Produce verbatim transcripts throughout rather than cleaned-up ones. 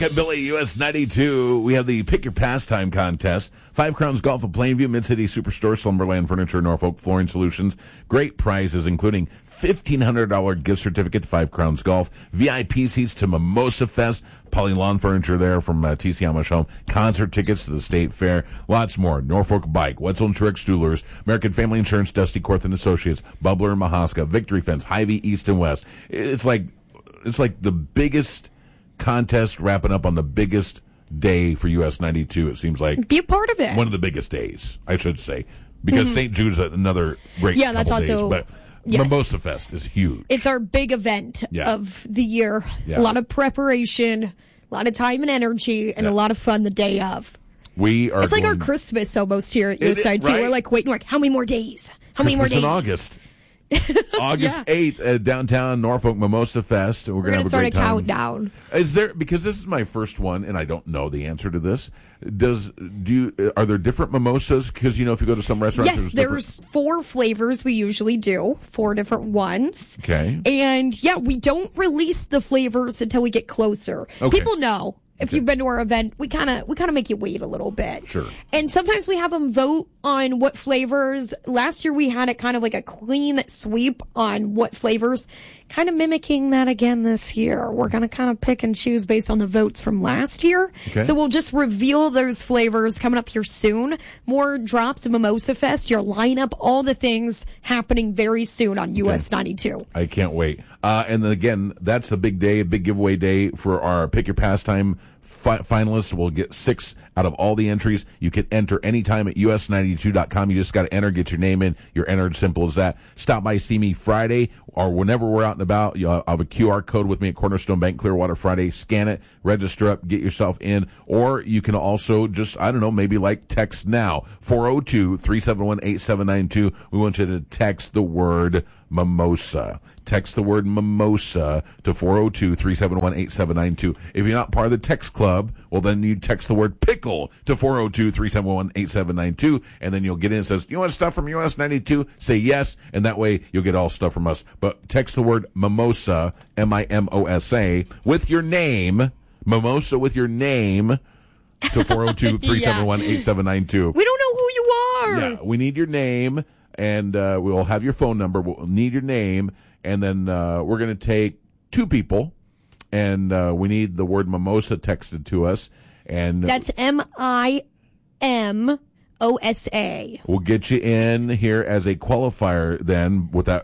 at Billy U S ninety-two. We have the Pick Your Pastime contest. Five Crowns Golf of Plainview, Mid-City Superstore, Slumberland Furniture, Norfolk Flooring Solutions. Great prizes, including fifteen hundred dollars gift certificate to Five Crowns Golf, V I P seats to Mimosa Fest, Poly Lawn Furniture there from uh, T C Amish Home, concert tickets to the State Fair, lots more. Norfolk Bike, Wetzel and Truex Stuhlers, American Family Insurance, Dusty Korth and Associates, Bubbler and Mahaska, Victory Fence, Hy-Vee East and West. It's like it's like the biggest contest wrapping up on the biggest day for U S ninety-two. It seems like be a part of it. One of the biggest days, I should say, because mm-hmm. Saint Jude's another great. Yeah, that's also. Days, but yes. Mimosa Fest is huge. It's our big event yeah. of the year. Yeah. A lot of preparation, a lot of time and energy, and yeah. a lot of fun the day of. We are. It's like going, our Christmas almost here at U S ninety-two. Right? We're like waiting, like how many more days? How Christmas many more days? In August. August eighth at downtown Norfolk Mimosa Fest. We're, We're going to start a great a time. countdown. Is there, because this is my first one and I don't know the answer to this. Does do you, are there different mimosas? Because you know if you go to some restaurants, yes, there's, there's four flavors we usually do, four different ones. Okay, and yeah, we don't release the flavors until we get closer. Okay. People know. If okay. you've been to our event, we kind of we kind of make you wait a little bit. Sure. And sometimes we have them vote on what flavors. Last year we had it kind of like a clean sweep on what flavors. Kind of mimicking that again this year. We're going to kind of pick and choose based on the votes from last year. Okay. So we'll just reveal those flavors coming up here soon. More drops of Mimosa Fest, your lineup, all the things happening very soon on U S ninety-two. I can't wait. Uh, and then again, that's the big day, a big giveaway day for our Pick Your Pastime fi- finalists. We'll get six out of all the entries. You can enter anytime at U S ninety-two dot com. You just got to enter, get your name in. You're entered, simple as that. Stop by, see me Friday, or whenever we're out and about. You know, I have a Q R code with me at Cornerstone Bank, Clearwater Friday. Scan it, register up, get yourself in. Or you can also just, I don't know, maybe like text now, four oh two, three seven one, eight seven nine two. We want you to text the word mimosa. Text the word mimosa to four oh two, three seven one, eight seven nine two. If you're not part of the text club, well, then you text the word pickle to four oh two, three seven one, eight seven nine two, and then you'll get in and says, you want stuff from U S ninety-two? Say yes, and that way you'll get all stuff from us. But text the word mimosa, M I M O S A, with your name, mimosa with your name, to four oh two, three seven one, eight seven nine two. We don't know who you are. Yeah, we need your name, and uh, we'll have your phone number. We'll need your name, and then uh, we're going to take two people, and uh, we need the word mimosa texted to us. And that's M I M O S A. We'll get you in here as a qualifier then with that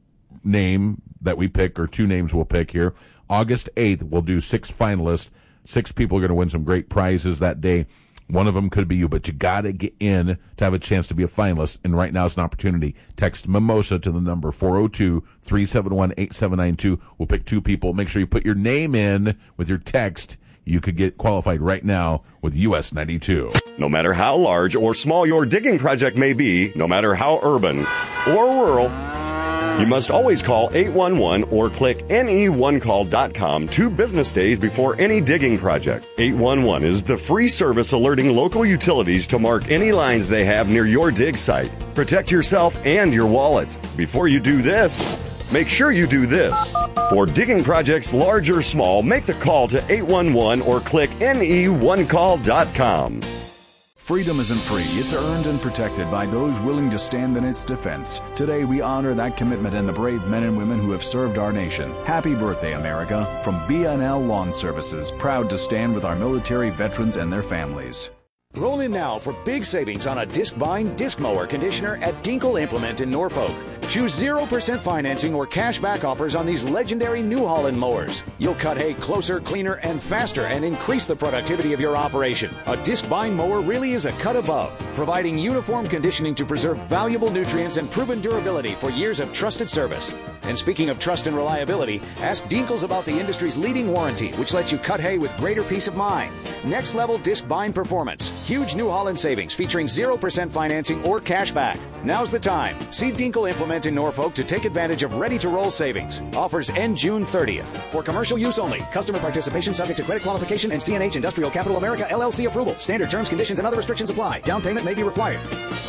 name that we pick, or two names we'll pick here. August eighth, we'll do six finalists. Six people are going to win some great prizes that day. One of them could be you, but you got to get in to have a chance to be a finalist. And right now it's an opportunity. Text mimosa to the number four oh two, three seven one, eight seven nine two. We'll pick two people. Make sure you put your name in with your text. You could get qualified right now with U S ninety-two. No matter how large or small your digging project may be, no matter how urban or rural, you must always call eight one one or click N E one call dot com two business days before any digging project. eight one one is the free service alerting local utilities to mark any lines they have near your dig site. Protect yourself and your wallet. Before you do this, make sure you do this. For digging projects large or small, make the call to eight one one or click N E one call dot com. Freedom isn't free. It's earned and protected by those willing to stand in its defense. Today, we honor that commitment and the brave men and women who have served our nation. Happy birthday, America. From B N L Lawn Services, proud to stand with our military veterans and their families. Roll in now for big savings on a disc-bind disc mower conditioner at Dinkle Implement in Norfolk. Choose zero percent financing or cash back offers on these legendary New Holland mowers. You'll cut hay closer, cleaner, and faster and increase the productivity of your operation. A disc-bind mower really is a cut above, providing uniform conditioning to preserve valuable nutrients and proven durability for years of trusted service. And speaking of trust and reliability, ask Dinkles about the industry's leading warranty, which lets you cut hay with greater peace of mind. Next level disc bind performance. Huge New Holland savings featuring zero percent financing or cash back. Now's the time. See Dinkle Implement in Norfolk to take advantage of ready-to-roll savings. Offers end June thirtieth. For commercial use only. Customer participation subject to credit qualification and C N H Industrial Capital America L L C approval. Standard terms, conditions, and other restrictions apply. Down payment may be required.